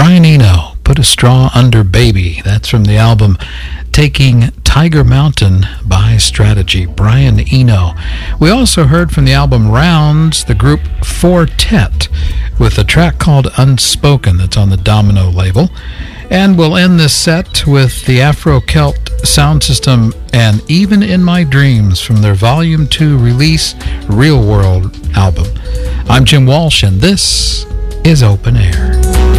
Brian Eno, Put a Straw Under Baby. That's from the album Taking Tiger Mountain by Strategy, Brian Eno. We also heard from the album Rounds, the group Fortet, with a track called Unspoken that's on the Domino label. And we'll end this set with the Afro-Celt sound system and Even in My Dreams from their Volume 2 release, Real World album. I'm Jim Walsh, and this is Open Air.